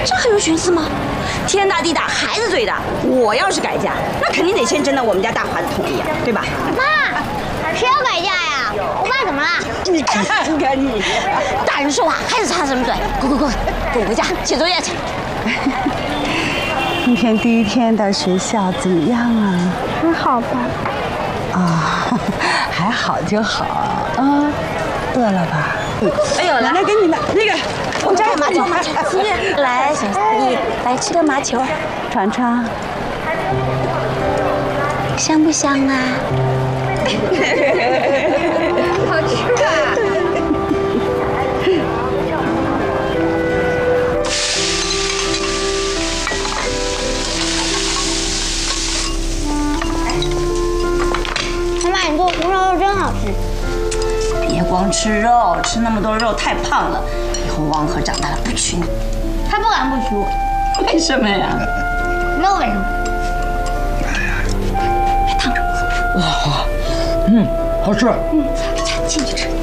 这还有寻思吗？天大地大，孩子最大。我要是改嫁，那肯定得先征得我们家大华的同意啊，对吧？ 妈，谁要改嫁呀？我爸怎么了？ 你看看你，大人说话孩子插什么嘴？滚滚滚，滚回家写作业去。 今天第一天到学校怎么样啊？ 还好吧。 啊，还好就好啊。饿了吧？ 哎呦，来给你拿那个，我们家有麻球，思月，来，小思意，来吃个麻球， 尝尝， 香不香啊？好吃吧？ 妈妈，你做红烧肉真好吃。 别光吃肉，吃那么多肉太胖了，以后王和长大了不娶你。 他不敢不娶我。 为什么呀？ 没有为什么。 来烫着。 哇，好吃。 进去吃。